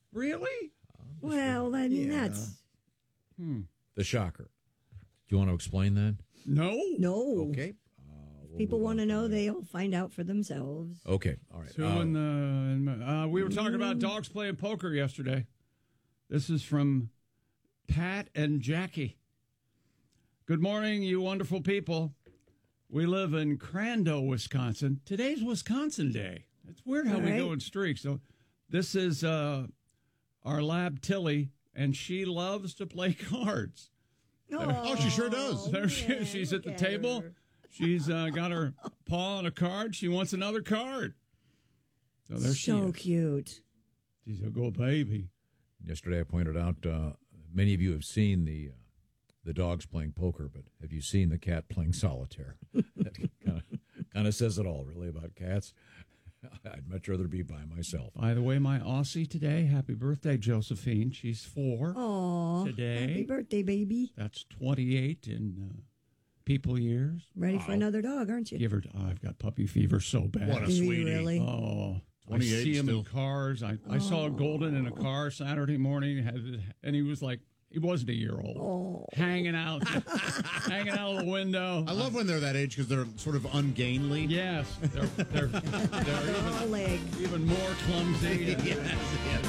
Really? Well, I mean, that's... The shocker. Do you want to explain that? No. Okay. People want to know, they'll find out for themselves. Okay. All right. We were talking about dogs playing poker yesterday. This is from Pat and Jackie. Good morning, you wonderful people. We live in Crandall, Wisconsin. Today's Wisconsin Day. It's weird how we go in streaks. So this is our lab, Tilly, and she loves to play cards. Oh, she sure does. She's at the table. She's got her paw on a card. She wants another card. So there she is. So cute. She's a good baby. Yesterday I pointed out many of you have seen the dogs playing poker, but have you seen the cat playing solitaire? That kind of says it all, really, about cats. I'd much rather be by myself. By the way, my Aussie today, happy birthday, Josephine. She's 4 today. Happy birthday, baby. That's 28 in people years. Ready for another dog, aren't you? Give her. I've got puppy fever so bad. What a sweetie. Really? Oh, I 28 see him still. in cars. I saw a golden in a car Saturday morning, and he was like, he wasn't a year old, hanging out of the window. I love when they're that age because they're sort of ungainly. Yes, they're even more clumsy. Yes.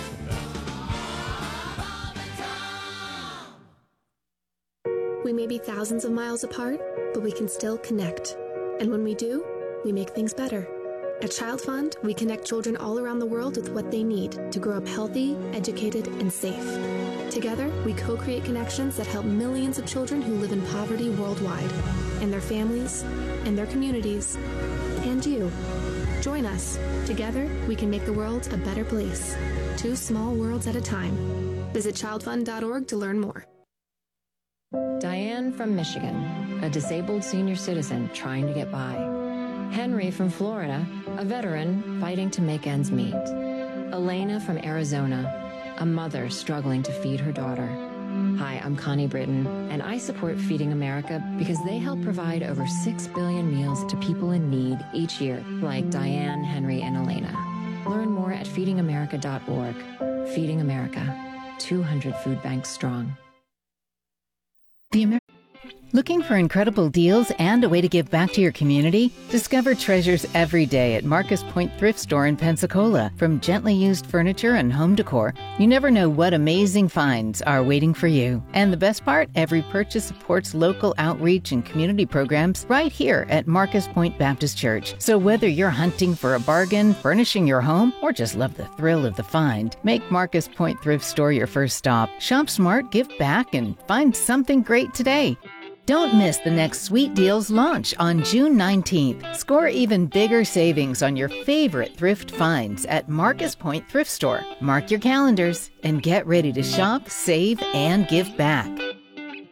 We may be thousands of miles apart, but we can still connect. And when we do, we make things better. At Child Fund, we connect children all around the world with what they need to grow up healthy, educated, and safe. Together, we co-create connections that help millions of children who live in poverty worldwide, and their families, and their communities, and you. Join us. Together, we can make the world a better place. 2 small worlds at a time. Visit childfund.org to learn more. Diane from Michigan, a disabled senior citizen trying to get by. Henry from Florida, a veteran fighting to make ends meet. Elena from Arizona, a mother struggling to feed her daughter. Hi, I'm Connie Britton, and I support Feeding America because they help provide over 6 billion meals to people in need each year, like Diane, Henry, and Elena. Learn more at feedingamerica.org. Feeding America, 200 food banks strong. Looking for incredible deals and a way to give back to your community? Discover treasures every day at Marcus Point Thrift Store in Pensacola. From gently used furniture and home decor, you never know what amazing finds are waiting for you. And the best part, every purchase supports local outreach and community programs right here at Marcus Point Baptist Church. So whether you're hunting for a bargain, furnishing your home, or just love the thrill of the find, make Marcus Point Thrift Store your first stop. Shop smart, give back, and find something great today. Don't miss the next Sweet Deals launch on June 19th. Score even bigger savings on your favorite thrift finds at Marcus Point Thrift Store. Mark your calendars and get ready to shop, save, and give back.